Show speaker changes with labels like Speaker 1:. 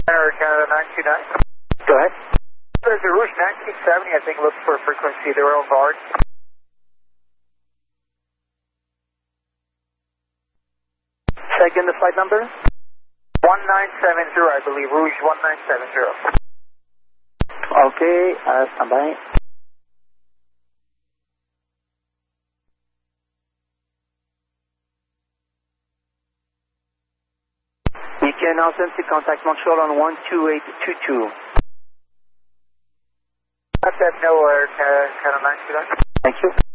Speaker 1: Air Canada 929.
Speaker 2: Go ahead.
Speaker 1: There's a Rouge 1970, I think, looks for frequency. They're on guard.
Speaker 2: Second, the flight number?
Speaker 1: 1970, I believe. Rouge 1970.
Speaker 2: Okay, stand by. You can also contact Montreal on 12822.
Speaker 1: That's at no Air Canada 929.
Speaker 2: Thank you.